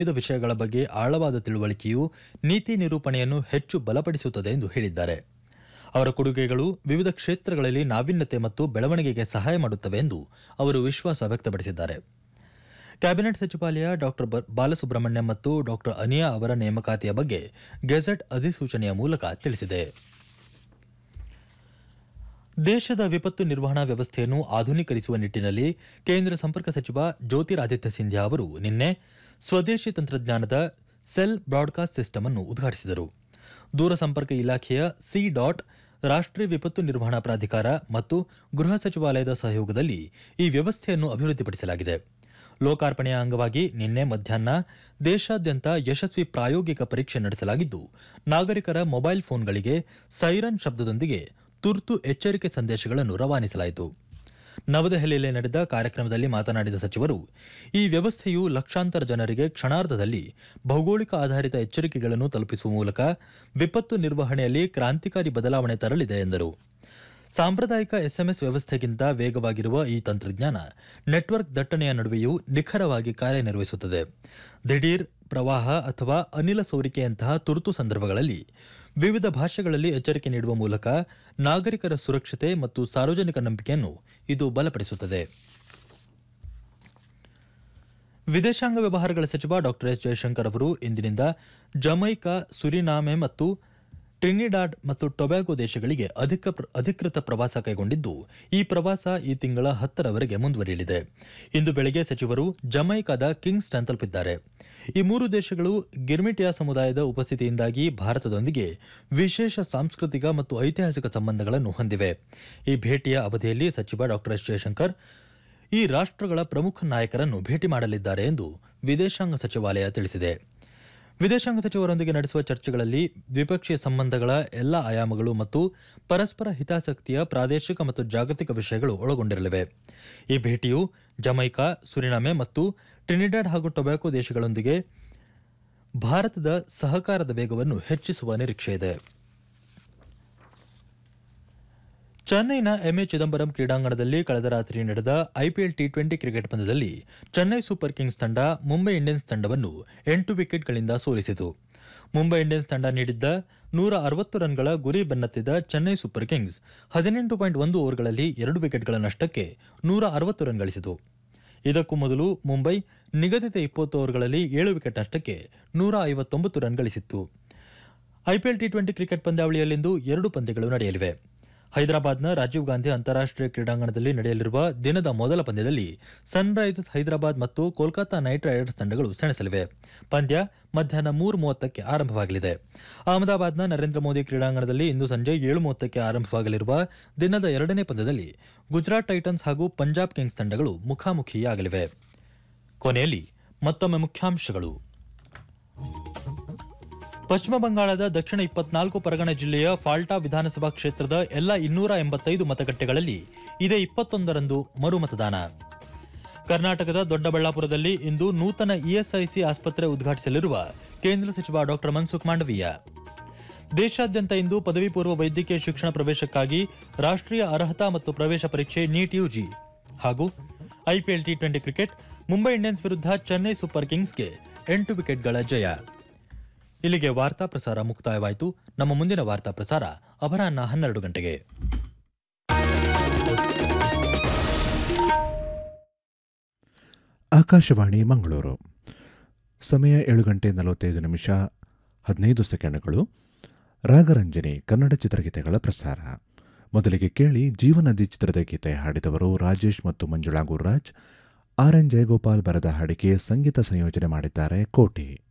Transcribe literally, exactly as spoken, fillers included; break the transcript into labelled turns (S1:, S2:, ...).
S1: ವಿವಿಧ ವಿಷಯಗಳ ಬಗ್ಗೆ ಆಳವಾದ ತಿಳುವಳಿಕೆಯು ನೀತಿ ನಿರೂಪಣೆಯನ್ನು ಹೆಚ್ಚು ಬಲಪಡಿಸುತ್ತದೆ ಎಂದು ಹೇಳಿದ್ದಾರೆ. ಅವರ ಕೊಡುಗೆಗಳು ವಿವಿಧ ಕ್ಷೇತ್ರಗಳಲ್ಲಿ ನಾವೀನ್ಯತೆ ಮತ್ತು ಬೆಳವಣಿಗೆಗೆ ಸಹಾಯ ಮಾಡುತ್ತವೆ ಎಂದು ಅವರು ವಿಶ್ವಾಸ ವ್ಯಕ್ತಪಡಿಸಿದ್ದಾರೆ. ಕ್ಯಾಬಿನೆಟ್ ಸಚಿವಾಲಯ ಡಾ ಬಾಲಸುಬ್ರಹ್ಮಣ್ಯಂ ಮತ್ತು ಡಾ ಅನಿಯಾ ಅವರ ನೇಮಕಾತಿಯ ಬಗ್ಗೆ ಗೆಜೆಟ್ ಅಧಿಸೂಚನೆಯ ಮೂಲಕ ತಿಳಿಸಿದೆ. ದೇಶದ ವಿಪತ್ತು ನಿರ್ವಹಣಾ ವ್ಯವಸ್ಥೆಯನ್ನು ಆಧುನೀಕರಿಸುವ ನಿಟ್ಟಿನಲ್ಲಿ ಕೇಂದ್ರ ಸಂಪರ್ಕ ಸಚಿವ ಜ್ಯೋತಿರಾದಿತ್ಯ ಸಿಂಧ್ಯಾ ಅವರು ನಿನ್ನೆ ಸ್ವದೇಶಿ ತಂತ್ರಜ್ಞಾನದ ಸೆಲ್ ಬ್ರಾಡ್ಕಾಸ್ಟ್ ಸಿಸ್ಟಮ್ ಅನ್ನು ಉದ್ಘಾಟಿಸಿದರು. ದೂರಸಂಪರ್ಕ ಇಲಾಖೆಯ ಸಿ ಡಾಟ್ ರಾಷ್ಟ್ರೀಯ ವಿಪತ್ತು ನಿರ್ವಹಣಾ ಪ್ರಾಧಿಕಾರ ಮತ್ತು ಗೃಹ ಸಚಿವಾಲಯದ ಸಹಯೋಗದಲ್ಲಿ ಈ ವ್ಯವಸ್ಥೆಯನ್ನು ಅಭಿವೃದ್ಧಿಪಡಿಸಲಾಗಿದೆ. ಲೋಕಾರ್ಪಣೆಯ ಅಂಗವಾಗಿ ನಿನ್ನೆ ಮಧ್ಯಾಹ್ನ ದೇಶಾದ್ಯಂತ ಯಶಸ್ವಿ ಪ್ರಾಯೋಗಿಕ ಪರೀಕ್ಷೆ ನಡೆಸಲಾಗಿದ್ದು, ನಾಗರಿಕರ ಮೊಬೈಲ್ ಫೋನ್ಗಳಿಗೆ ಸೈರನ್ ಶಬ್ದದೊಂದಿಗೆ ತುರ್ತು ಎಚ್ಚರಿಕೆ ಸಂದೇಶಗಳನ್ನು ರವಾನಿಸಲಾಯಿತು. ನವದೆಹಲಿಯಲ್ಲಿ ನಡೆದ ಕಾರ್ಯಕ್ರಮದಲ್ಲಿ ಮಾತನಾಡಿದ ಸಚಿವರು, ಈ ವ್ಯವಸ್ಥೆಯು ಲಕ್ಷಾಂತರ ಜನರಿಗೆ ಕ್ಷಣಾರ್ಧದಲ್ಲಿ ಭೌಗೋಳಿಕ ಆಧಾರಿತ ಎಚ್ಚರಿಕೆಗಳನ್ನು ತಲುಪಿಸುವ ಮೂಲಕ ವಿಪತ್ತು ನಿರ್ವಹಣೆಯಲ್ಲಿ ಕ್ರಾಂತಿಕಾರಿ ಬದಲಾವಣೆ ತರಲಿದೆ ಎಂದರು. ಸಾಂಪ್ರದಾಯಿಕ ಎಸ್ಎಂಎಸ್ ವ್ಯವಸ್ಥೆಗಿಂತ ವೇಗವಾಗಿರುವ ಈ ತಂತ್ರಜ್ಞಾನ ನೆಟ್ವರ್ಕ್ ದಟ್ಟಣೆಯ ನಡುವೆಯೂ ನಿಖರವಾಗಿ ಕಾರ್ಯನಿರ್ವಹಿಸುತ್ತದೆ. ದಿಢೀರ್ ಪ್ರವಾಹ ಅಥವಾ ಅನಿಲ ಸೋರಿಕೆಯಂತಹ ತುರ್ತು ಸಂದರ್ಭಗಳಲ್ಲಿ ವಿವಿಧ ಭಾಷೆಗಳಲ್ಲಿ ಎಚ್ಚರಿಕೆ ನೀಡುವ ಮೂಲಕ ನಾಗರಿಕರ ಸುರಕ್ಷತೆ ಮತ್ತು ಸಾರ್ವಜನಿಕ ನಂಬಿಕೆಯನ್ನು ಇದು ಬಲಪಡಿಸುತ್ತದೆ. ವಿದೇಶಾಂಗ ವ್ಯವಹಾರಗಳ ಸಚಿವ ಡಾ ಎಸ್ ಜಯಶಂಕರ್ ಅವರು ಇಂದಿನಿಂದ ಜಮೈಕಾ, ಸುರಿನಾಮೆ ಮತ್ತು ಟ್ರಿನಿಡಾಡ್ ಮತ್ತು ಟೊಬ್ಯಾಗೊ ದೇಶಗಳಿಗೆ ಅಧಿಕೃತ ಪ್ರವಾಸ ಕೈಗೊಂಡಿದ್ದು, ಈ ಪ್ರವಾಸ ಈ ತಿಂಗಳ ಹತ್ತರವರೆಗೆ ಮುಂದುವರಿಯಲಿದೆ. ಇಂದು ಬೆಳಗ್ಗೆ ಸಚಿವರು ಜಮೈಕಾದ ಕಿಂಗ್ಸ್ಟನ್ ತಲುಪಿದ್ದಾರೆ. ಈ ಮೂರು ದೇಶಗಳು ಗಿರ್ಮಿಟಿಯಾ ಸಮುದಾಯದ ಉಪಸ್ಥಿತಿಯಿಂದಾಗಿ ಭಾರತದೊಂದಿಗೆ ವಿಶೇಷ ಸಾಂಸ್ಕೃತಿಕ ಮತ್ತು ಐತಿಹಾಸಿಕ ಸಂಬಂಧಗಳನ್ನು ಹೊಂದಿವೆ. ಈ ಭೇಟಿಯ ಅವಧಿಯಲ್ಲಿ ಸಚಿವ ಡಾ ಎಸ್ ಜಯಶಂಕರ್ ಈ ರಾಷ್ಟ್ರಗಳ ಪ್ರಮುಖ ನಾಯಕರನ್ನು ಭೇಟಿ ಮಾಡಲಿದ್ದಾರೆ ಎಂದು ವಿದೇಶಾಂಗ ಸಚಿವಾಲಯ ತಿಳಿಸಿದೆ. ವಿದೇಶಾಂಗ ಸಚಿವರೊಂದಿಗೆ ನಡೆಸುವ ಚರ್ಚೆಗಳಲ್ಲಿ ದ್ವಿಪಕ್ಷೀಯ ಸಂಬಂಧಗಳ ಎಲ್ಲ ಆಯಾಮಗಳು ಮತ್ತು ಪರಸ್ಪರ ಹಿತಾಸಕ್ತಿಯ ಪ್ರಾದೇಶಿಕ ಮತ್ತು ಜಾಗತಿಕ ವಿಷಯಗಳು ಒಳಗೊಂಡಿರಲಿವೆ. ಈ ಭೇಟಿಯು ಜಮೈಕಾ, ಸುರಿನಾಮೆ ಮತ್ತು ಟ್ರಿನಿಡಾಡ್ ಹಾಗೂ ಟೊಬ್ಯಾಕೊ ದೇಶಗಳೊಂದಿಗೆ ಭಾರತದ ಸಹಕಾರದ ವೇಗವನ್ನು ಹೆಚ್ಚಿಸುವ ನಿರೀಕ್ಷೆಯಿದೆ. ಚೆನ್ನೈನ ಎಂಎ ಚಿದಂಬರಂ ಕ್ರೀಡಾಂಗಣದಲ್ಲಿ ಕಳೆದ ರಾತ್ರಿ ನಡೆದ ಐಪಿಎಲ್ ಟಿ ಟ್ವೆಂಟಿ ಕ್ರಿಕೆಟ್ ಪಂದ್ಯದಲ್ಲಿ ಚೆನ್ನೈ ಸೂಪರ್ ಕಿಂಗ್ಸ್ ತಂಡ ಮುಂಬೈ ಇಂಡಿಯನ್ಸ್ ತಂಡವನ್ನು ಎಂಟು ವಿಕೆಟ್ಗಳಿಂದ ಸೋಲಿಸಿತು. ಮುಂಬೈ ಇಂಡಿಯನ್ಸ್ ತಂಡ ನೀಡಿದ್ದ ನೂರ ಅರವತ್ತು ರನ್ಗಳ ಗುರಿ ಬೆನ್ನತ್ತಿದ ಚೆನ್ನೈ ಸೂಪರ್ ಕಿಂಗ್ಸ್ ಹದಿನೆಂಟು ಪಾಯಿಂಟ್ ಒಂದು ಓವರ್ಗಳಲ್ಲಿ ಎರಡು ವಿಕೆಟ್ಗಳ ನಷ್ಟಕ್ಕೆ ನೂರ ಅರವತ್ತು ರನ್ ಗಳಿಸಿತು. ಇದಕ್ಕೂ ಮೊದಲು ಮುಂಬೈ ನಿಗದಿತ ಇಪ್ಪತ್ತು ಓವರ್ಗಳಲ್ಲಿ ಏಳು ವಿಕೆಟ್ ನಷ್ಟಕ್ಕೆ ನೂರ ಐವತ್ತೊಂಬತ್ತು run ಗಳಿಸಿತ್ತು. IPL T twenty cricket ಪಂದ್ಯಾವಳಿಯಲ್ಲಿಂದು ಎರಡು ಪಂದ್ಯಗಳು ನಡೆಯಲಿವೆ. ಹೈದರಾಬಾದ್ನ ರಾಜೀವ್ ಗಾಂಧಿ ಅಂತಾರಾಷ್ಟೀಯ ಕ್ರೀಡಾಂಗಣದಲ್ಲಿ ನಡೆಯಲಿರುವ ದಿನದ ಮೊದಲ ಪಂದ್ಯದಲ್ಲಿ ಸನ್ರೈಸರ್ಸ್ ಹೈದರಾಬಾದ್ ಮತ್ತು ಕೋಲ್ಕತಾ ನೈಟ್ ರೈಡರ್ಸ್ ತಂಡಗಳು ಸೆಣಸಲಿವೆ. ಪಂದ್ಯ ಮಧ್ಯಾಹ್ನ ಮೂರು ಮೂವತ್ತಕ್ಕೆ ಆರಂಭವಾಗಲಿದೆ. ಅಹಮದಾಬಾದ್ನ ನರೇಂದ್ರ ಮೋದಿ ಕ್ರೀಡಾಂಗಣದಲ್ಲಿ ಇಂದು ಸಂಜೆ ಏಳು ಮೂವತ್ತಕ್ಕೆ ಆರಂಭವಾಗಲಿರುವ ದಿನದ ಎರಡನೇ ಪಂದ್ಯದಲ್ಲಿ ಗುಜರಾತ್ ಟೈಟನ್ಸ್ ಹಾಗೂ ಪಂಜಾಬ್ ಕಿಂಗ್ಸ್ ತಂಡಗಳು ಮುಖಾಮುಖಿಯಾಗಲಿವೆ. ಕೊನೆಯಲ್ಲಿ ಮತ್ತೊಮ್ಮೆ ಮುಖ್ಯಾಂಶಗಳು. ಪಶ್ಚಿಮ ಬಂಗಾಳದ ದಕ್ಷಿಣ ಇಪ್ಪತ್ನಾಲ್ಕು ಪರಗಣ ಜಿಲ್ಲೆಯ ಫಾಲ್ಟಾ ವಿಧಾನಸಭಾ ಕ್ಷೇತ್ರದ ಎಲ್ಲ ಇನ್ನೂರ ಎಂಬತ್ತೈದು ಮತಗಟ್ಟೆಗಳಲ್ಲಿ ಇದೇ ಇಪ್ಪತ್ತೊಂದರಂದು ಮರುಮತದಾನ. ಕರ್ನಾಟಕದ ದೊಡ್ಡಬಳ್ಳಾಪುರದಲ್ಲಿ ಇಂದು ನೂತನ ಇಎಸ್ಐಸಿ ಆಸ್ಪತ್ರೆ ಉದ್ಘಾಟಿಸಲಿರುವ ಕೇಂದ್ರ ಸಚಿವ ಡಾ ಮನ್ಸುಖ್ ಮಾಂಡವೀಯ. ದೇಶಾದ್ಯಂತ ಇಂದು ಪದವಿ ಪೂರ್ವ ವೈದ್ಯಕೀಯ ಶಿಕ್ಷಣ ಪ್ರವೇಶಕ್ಕಾಗಿ ರಾಷ್ಟ್ರೀಯ ಅರ್ಹತಾ ಮತ್ತು ಪ್ರವೇಶ ಪರೀಕ್ಷೆ ನೀಟ್ ಯುಜಿ. ಹಾಗೂ IPL T twenty cricket, Mumbai Indians ವಿರುದ್ಧ ಚೆನ್ನೈ ಸೂಪರ್ ಕಿಂಗ್ಸ್ಗೆ ಎಂಟು ವಿಕೆಟ್ಗಳ ಜಯ. ಇಲ್ಲಿಗೆ ವಾರ್ತಾ ಪ್ರಸಾರ ಮುಕ್ತಾಯವಾಯಿತು. ನಮ್ಮ ಮುಂದಿನ ವಾರ್ತಾ ಪ್ರಸಾರ ಅಪರಾಹ್ನ ಹನ್ನೆರಡು ಗಂಟೆಗೆ.
S2: ಆಕಾಶವಾಣಿ ಮಂಗಳೂರು. ಸಮಯ ಏಳು ಗಂಟೆ ನಲವತ್ತೈದು ನಿಮಿಷ ಹದಿನೈದು ಸೆಕೆಂಡ್ಗಳು. ರಾಗರಂಜನಿ ಕನ್ನಡ ಚಿತ್ರಗೀತೆಗಳ ಪ್ರಸಾರ. ಮೊದಲಿಗೆ ಕೇಳಿ ಜೀವನದಿ ಚಿತ್ರದ ಗೀತೆ ಹಾಡಿದವರು ರಾಜೇಶ್ ಮತ್ತು ಮಂಜುಳಾ ಗುರುರಾಜ್. ಆರ್ ಎನ್ ಜಯಗೋಪಾಲ್ ಬರೆದ ಹಾಡಿಗೆ ಸಂಗೀತ ಸಂಯೋಜನೆ ಮಾಡಿದ್ದಾರೆ ಕೋಟಿ.